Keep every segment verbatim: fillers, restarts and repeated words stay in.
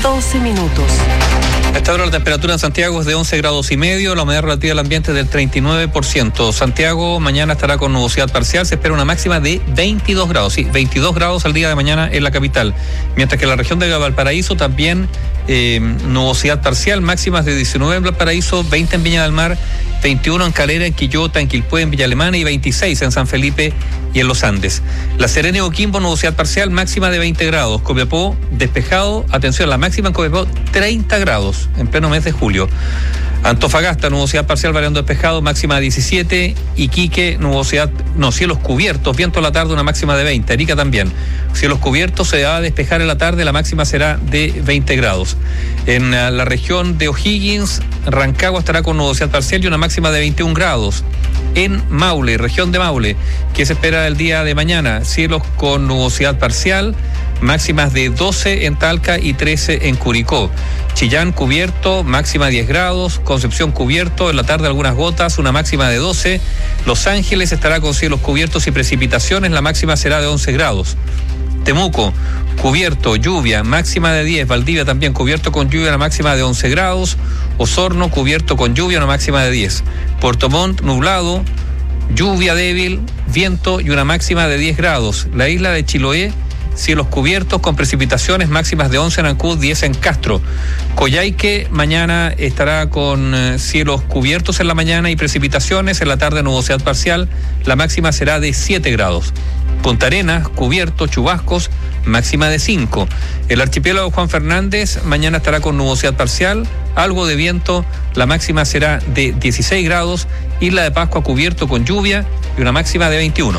doce minutos. A esta hora la temperatura en Santiago es de once grados y medio, la humedad relativa del ambiente es del treinta y nueve por ciento. Santiago mañana estará con nubosidad parcial, se espera una máxima de veintidós grados, sí, veintidós grados al día de mañana en la capital. Mientras que en la región de Valparaíso también eh, nubosidad parcial, máximas de diecinueve en Valparaíso, veinte en Viña del Mar, veintiuno en Calera, en Quillota, en Quilpué, en Villa Alemana y veintiséis en San Felipe y en los Andes. La Serena y Coquimbo, nubosidad parcial, máxima de veinte grados. Copiapó, despejado, atención, la máxima en Copiapó, treinta grados en pleno mes de julio. Antofagasta, nubosidad parcial variando despejado, máxima de diecisiete. Iquique, nubosidad, no, cielos cubiertos, viento a la tarde, una máxima de veinte. Arica también, cielos cubiertos, se va a despejar en la tarde, la máxima será de veinte grados. En la región de O'Higgins, Rancagua estará con nubosidad parcial y una máxima de veintiún grados. En Maule, región de Maule, que se espera el día de mañana, cielos con nubosidad parcial, máximas de doce en Talca y trece en Curicó. Chillán cubierto, máxima diez grados. Concepción cubierto, en la tarde algunas gotas, una máxima de doce. Los Ángeles estará con cielos cubiertos y precipitaciones, la máxima será de once grados. Temuco, cubierto, lluvia, máxima de diez. Valdivia también cubierto con lluvia, una máxima de once grados. Osorno, cubierto con lluvia, una máxima de diez. Puerto Montt, nublado, lluvia débil, viento y una máxima de diez grados. La isla de Chiloé, cielos cubiertos con precipitaciones, máximas de once en Ancud, diez en Castro. Coyhaique mañana estará con eh, cielos cubiertos en la mañana y precipitaciones, en la tarde nubosidad parcial, la máxima será de siete grados. Punta Arenas, cubierto, chubascos, máxima de cinco. El archipiélago Juan Fernández mañana estará con nubosidad parcial, algo de viento, la máxima será de dieciséis grados. Isla de Pascua cubierto con lluvia y una máxima de veintiuno.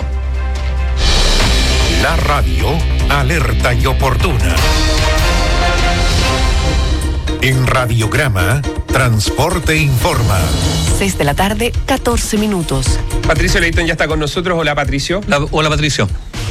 La radio alerta y oportuna. En Radiograma, Transporte Informa. seis de la tarde, catorce minutos. Patricio Leighton ya está con nosotros. Hola, Patricio. La, hola, Patricio.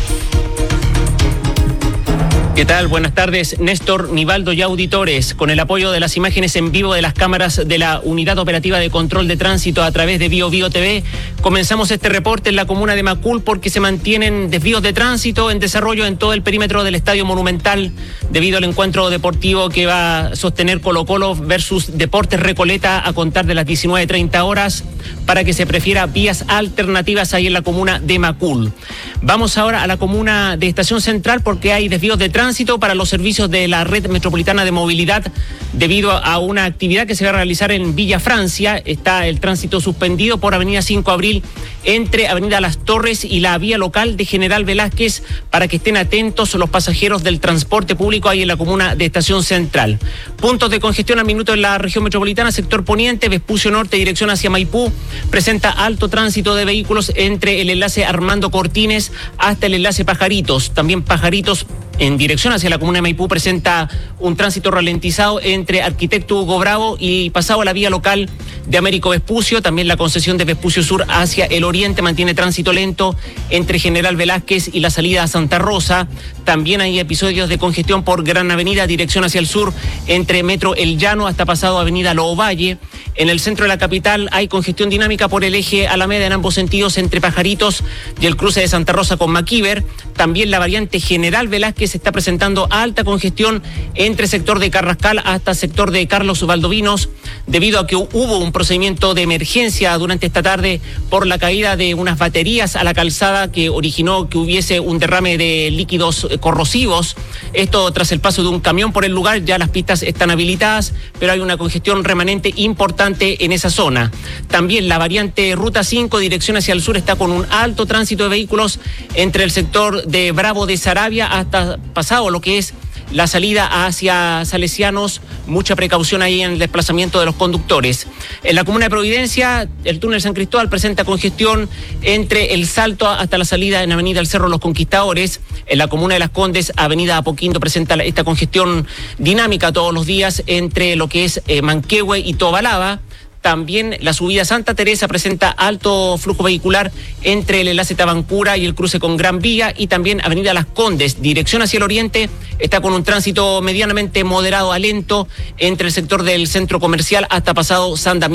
¿Qué tal? Buenas tardes, Néstor, Nivaldo y auditores. Con el apoyo de las imágenes en vivo de las cámaras de la Unidad Operativa de Control de Tránsito a través de Bio Bio T V, comenzamos este reporte en la comuna de Macul porque se mantienen desvíos de tránsito en desarrollo en todo el perímetro del Estadio Monumental debido al encuentro deportivo que va a sostener Colo-Colo versus Deportes Recoleta a contar de las diecinueve treinta horas para que se prefiera vías alternativas ahí en la comuna de Macul. Vamos ahora a la comuna de Estación Central porque hay desvíos de tránsito para los servicios de la red metropolitana de movilidad debido a una actividad que se va a realizar en Villa Francia. Está el tránsito suspendido por Avenida cinco de Abril entre Avenida Las Torres y la vía local de General Velázquez para que estén atentos los pasajeros del transporte público ahí en la comuna de Estación Central. Puntos de congestión a minuto en la región metropolitana, sector poniente, Vespucio Norte, dirección hacia Maipú, presenta alto tránsito de vehículos entre el enlace Armando Cortines hasta el enlace Pajaritos. También Pajaritos en dirección hacia la comuna de Maipú presenta un tránsito ralentizado entre Arquitecto Hugo Bravo y pasado a la vía local de Américo Vespucio. También la concesión de Vespucio Sur hacia el oriente mantiene tránsito lento entre General Velázquez y la salida a Santa Rosa. También hay episodios de congestión por Gran Avenida, dirección hacia el sur, entre Metro El Llano hasta pasado Avenida Loovalle. En el centro de la capital hay congestión dinámica por el eje Alameda en ambos sentidos entre Pajaritos y el cruce de Santa Rosa con Maquíver. También la variante General Velázquez se está presentando alta congestión entre sector de Carrascal hasta sector de Carlos Valdovinos debido a que hubo un procedimiento de emergencia durante esta tarde por la caída de unas baterías a la calzada que originó que hubiese un derrame de líquidos corrosivos. Esto tras el paso de un camión por el lugar. Ya las pistas están habilitadas, pero hay una congestión remanente importante en esa zona. También la variante Ruta cinco, dirección hacia el sur, está con un alto tránsito de vehículos entre el sector de Bravo de Saravia hasta pasado lo que es la salida hacia Salesianos. Mucha precaución ahí en el desplazamiento de los conductores. En la comuna de Providencia, el túnel San Cristóbal presenta congestión entre el Salto hasta la salida en Avenida El Cerro Los Conquistadores. En la comuna de Las Condes, Avenida Apoquindo presenta esta congestión dinámica todos los días entre lo que es eh, Manquehue y Tobalaba. También la subida Santa Teresa presenta alto flujo vehicular entre el enlace Tabancura y el cruce con Gran Vía, y también Avenida Las Condes, dirección hacia el oriente, está con un tránsito medianamente moderado a lento entre el sector del centro comercial hasta pasado San Damián.